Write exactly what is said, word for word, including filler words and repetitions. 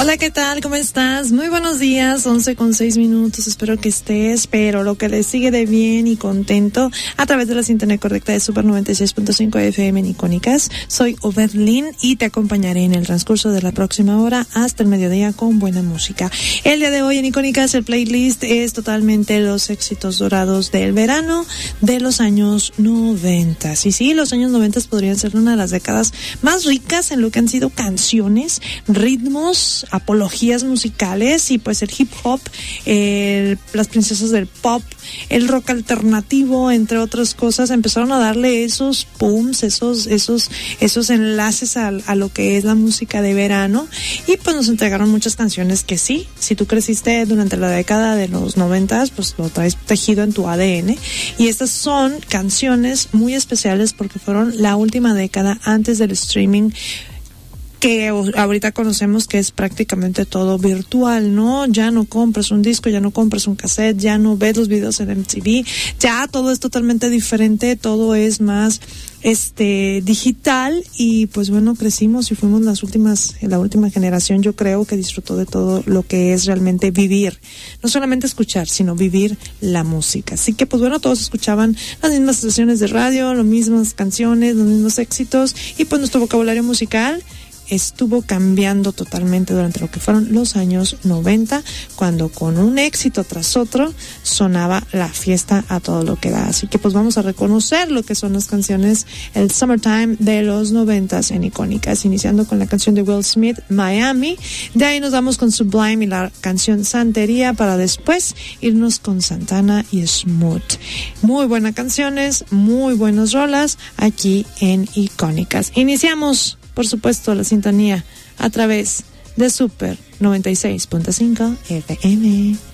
Hola, ¿qué tal? ¿Cómo estás? Muy buenos días, once con seis minutos. Espero que estés, pero lo que le sigue de bien y contento a través de la sintonía correcta de Super noventa y seis punto cinco F M en Icónicas. Soy Oberlin y te acompañaré en el transcurso de la próxima hora hasta el mediodía con buena música. El día de hoy en Icónicas el playlist es totalmente los éxitos dorados del verano de los años noventa. Y sí, los años noventa podrían ser una de las décadas más ricas en lo que han sido canciones, ritmos, apologías musicales y pues el hip hop, el, las princesas del pop, el rock alternativo, entre otras cosas, empezaron a darle esos pums, esos, esos, esos enlaces a, a lo que es la música de verano, y pues nos entregaron muchas canciones que sí, si tú creciste durante la década de los noventas, pues lo traes tejido en tu A D N, y estas son canciones muy especiales porque fueron la última década antes del streaming, que ahorita conocemos que es prácticamente todo virtual, ¿no? Ya no compras un disco, ya no compras un cassette, ya no ves los videos en M T V, ya todo es totalmente diferente, todo es más este digital, y pues bueno, crecimos y fuimos las últimas, la última generación, yo creo, que disfrutó de todo lo que es realmente vivir, no solamente escuchar, sino vivir la música. Así que pues bueno, todos escuchaban las mismas estaciones de radio, las mismas canciones, los mismos éxitos, y pues nuestro vocabulario musical estuvo cambiando totalmente durante lo que fueron los años noventa, cuando con un éxito tras otro sonaba la fiesta a todo lo que da. Así que pues vamos a reconocer lo que son las canciones, el Summertime de los noventas en Icónicas, iniciando con la canción de Will Smith, Miami. De ahí nos vamos con Sublime y la canción Santería, para después irnos con Santana y Smooth. Muy buenas canciones, muy buenas rolas aquí en Icónicas. Iniciamos, por supuesto, la sintonía a través de Super noventa y seis punto cinco F M.